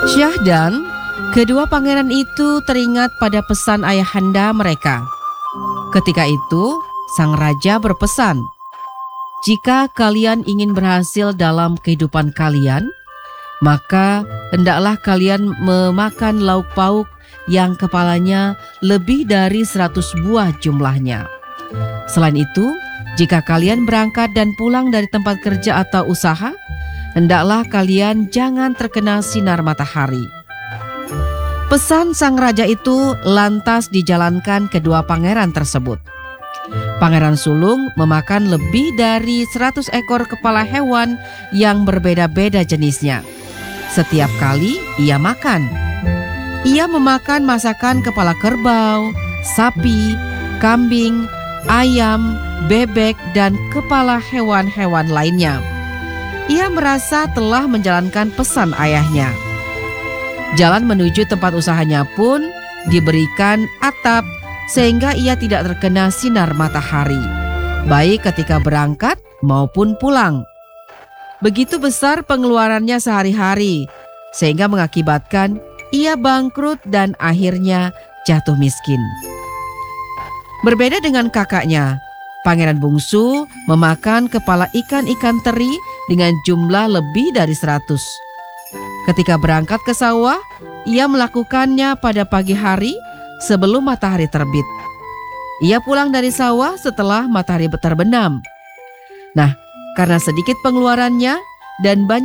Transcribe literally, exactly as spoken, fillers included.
Syahdan, kedua pangeran itu teringat pada pesan ayahanda mereka. Ketika itu, sang raja berpesan, "Jika kalian ingin berhasil dalam kehidupan kalian, maka hendaklah kalian memakan lauk pauk yang kepalanya lebih dari seratus buah jumlahnya. Selain itu, jika kalian berangkat dan pulang dari tempat kerja atau usaha, hendaklah kalian jangan terkena sinar matahari." Pesan sang raja itu lantas dijalankan kedua pangeran tersebut. Pangeran sulung memakan lebih dari seratus ekor kepala hewan yang berbeda-beda jenisnya. Setiap kali ia makan, ia memakan masakan kepala kerbau, sapi, kambing, ayam, bebek, dan kepala hewan-hewan lainnya. Ia merasa telah menjalankan pesan ayahnya. Jalan menuju tempat usahanya pun diberikan atap sehingga ia tidak terkena sinar matahari, baik ketika berangkat maupun pulang. Begitu besar pengeluarannya sehari-hari, sehingga mengakibatkan ia bangkrut dan akhirnya jatuh miskin. Berbeda dengan kakaknya, pangeran bungsu memakan kepala ikan-ikan teri dengan jumlah lebih dari seratus. Ketika berangkat ke sawah, ia melakukannya pada pagi hari sebelum matahari terbit. Ia pulang dari sawah setelah matahari terbenam. Nah, karena sedikit pengeluarannya dan banyak